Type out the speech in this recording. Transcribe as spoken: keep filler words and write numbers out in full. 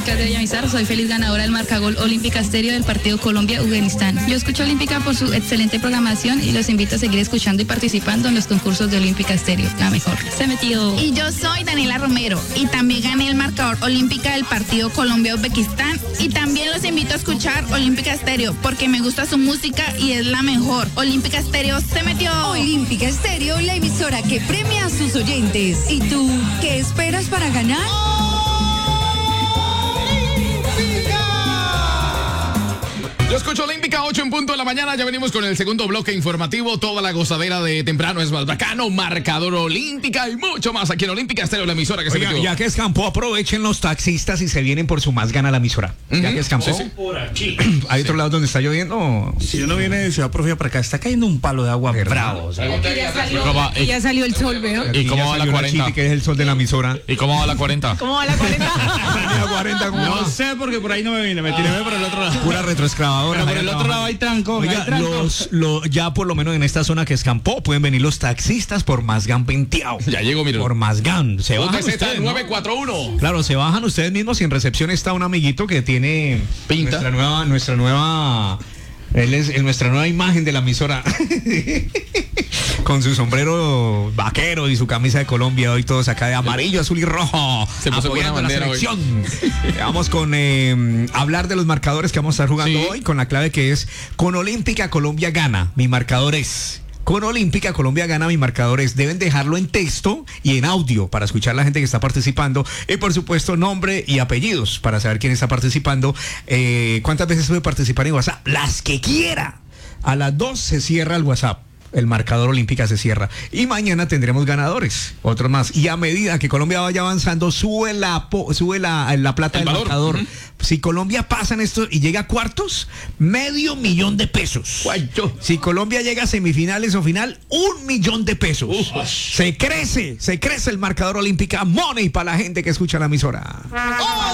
Claudia Villamizar, soy feliz ganadora del marcagol Olímpica Estéreo del partido Colombia-Afganistán. Yo escucho Olímpica por su excelente programación y los invito a seguir escuchando y participando en los concursos de Olímpica Estéreo, la mejor. Se metió. Y yo soy Daniela Romero y también gané el marcador Olímpica del partido Colombia-Uzbekistán y también los invito a escuchar Olímpica Estéreo porque me gusta su música y es la mejor. Olímpica Estéreo se metió. Olímpica Estéreo, la emisora que premia a sus oyentes. ¿Y tú qué esperas para ganar? Yo escucho Olímpica, ocho en punto de la mañana. Ya venimos con el segundo bloque informativo. Toda la gozadera de temprano es más bacano. Marcador Olímpica y mucho más aquí en Olímpica Estéreo, la emisora que Oiga, se metió. ya que escampó, aprovechen los taxistas y se vienen por su más gana la emisora. Uh-huh. Ya que escampó. Sí, sí. Por aquí. ¿Hay Sí. otro lado donde está lloviendo? Si uno viene de Ciudad Profía para acá, está cayendo un palo de agua bravo. O sea. Y ya salió el sol, ¿veo? Aquí ¿Y cómo ya va la salió cuarenta? Chiti, que es el sol de la emisora. ¿Y cómo va la cuarenta? ¿Cómo va la cuarenta? La cuarenta, ¿cómo No va? sé porque por ahí no me vine, me tiré por el otro lado. Pura retroexcavadora. Pero por allá el otro trabajando. lado hay trancón, Oiga, hay trancón. los, lo- ya por lo menos en esta zona que escampó pueden venir los taxistas por Mazgán Penteado. Ya llegó, mire. Por Mazgán. Se bajan ¿Dónde está ustedes, el ¿no? nueve cuatro uno? Claro, se bajan ustedes mismos y en recepción está un amiguito que tiene Pinta. nuestra nueva, nuestra nueva, él es en nuestra nueva imagen de la emisora. Con su sombrero vaquero y su camisa de Colombia, hoy todos acá de amarillo, azul y rojo, Se puso apoyando buena a la bandera hoy. selección. Vamos con eh, hablar de los marcadores que vamos a estar jugando Sí. hoy, con la clave que es con Olímpica Colombia gana. Mi marcador es con Olímpica Colombia gana. Mi marcador es, deben dejarlo en texto y en audio para escuchar la gente que está participando y por supuesto nombre y apellidos para saber quién está participando. Eh, ¿Cuántas veces puede participar en WhatsApp? Las que quiera. A las dos se cierra el WhatsApp. El marcador Olímpica se cierra. Y mañana tendremos ganadores, otros más. Y a medida que Colombia vaya avanzando, sube la po- sube la, la plata El del valor. marcador. Uh-huh. Si Colombia pasa en esto y llega a cuartos, medio millón de pesos. Si Colombia llega a semifinales o final, un millón de pesos. Uf. Se crece, se crece el marcador Olímpica. Money para la gente que escucha la emisora.